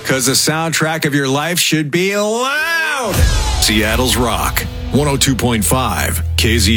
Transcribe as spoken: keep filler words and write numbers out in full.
Because the soundtrack of your life should be loud. Seattle's Rock, one oh two point five K Z